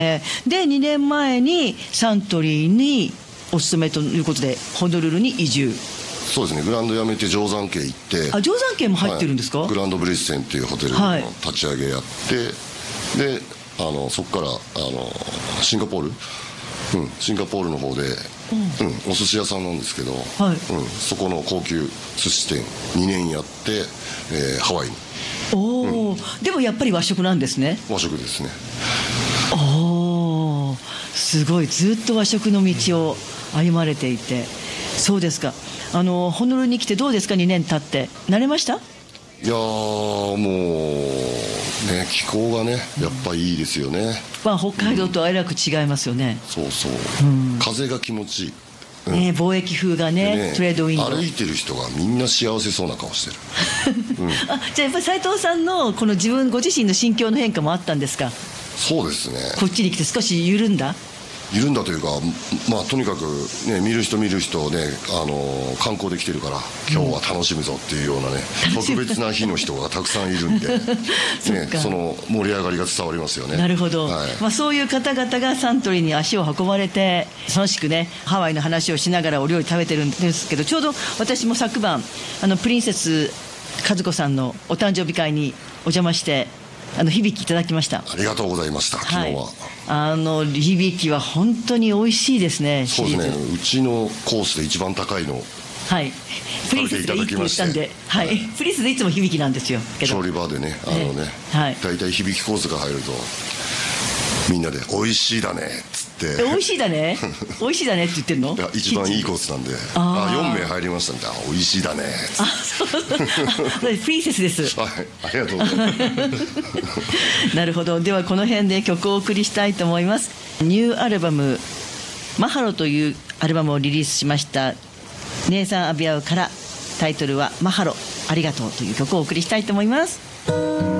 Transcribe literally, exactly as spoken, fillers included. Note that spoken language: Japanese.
でにねんまえにサントリーにお勤めということでホノルルに移住。 そうですね、グランド辞めて定山渓行って。 あ、定山渓も入ってるんですか？ はい、グランドブリッセンっていうホテルの立ち上げやって、はい、であのそこからあのシンガポール、うん、シンガポールの方で、うんうん、お寿司屋さんなんですけど、はい、うん、そこの高級寿司店にねんやって、えー、ハワイに。 おお、うん、でもやっぱり和食なんですね。 和食ですね。 おお、すごい、ずっと和食の道を歩まれていて。そうですか。あのホノルルに来てどうですか？にねん経って慣れました？ いやもうね、気候がねやっぱいいですよね。 まあ、北海道とはえらく違いますよね。 うん、そうそう、うん、風が気持ちいい、 うん、ね、貿易風が ね, ねトレードウィンド。 歩いてる人がみんな幸せそうな顔してる、うん、 あ、じゃあやっぱり斉藤さんのこの自分ご自身の心境の変化もあったんですか？ そうですね。 こっちに来て少し緩んだ緩んだというか、まあとにかくね、見る人見る人ね、あの観光で来てるから今日は楽しむぞっていうようなね、うん、特別な日の人がたくさんいるんでね、その盛り上がりが伝わりますよね。 なるほど、はい、まあ、そういう方々がサントリーに足を運ばれて楽しくねハワイの話をしながらお料理食べてるんですけど、ちょうど私も昨晩あのプリンセス和子さんのお誕生日会にお邪魔してあの響きいただきました。 ありがとうございました。昨日は、はい、 あの響きは本当に美味しいですね。 そうですね、うちのコースで一番高いの、 はい、プリンセスでいっこしたんで、はいはい、プリンセスでいつも響きなんですよけど、 調理場でね、あのね、えーはい、だいたい響きコースが入るとみんなで「美味しいだね」っつって「 美味しいだね美味しいだね」って言ってるの？ いや、一番いいコースなんで、ああよんめい入りましたみたいな、美味しいだねっつって。あ、 そうプリンセスです。 はい、ありがとうございますなるほど。ではこの辺で曲をお送りしたいと思います。ニューアルバム「マハロ」というアルバムをリリースしましたネイサン・アビアウから、タイトルは「マハロありがとう」という曲をお送りしたいと思います。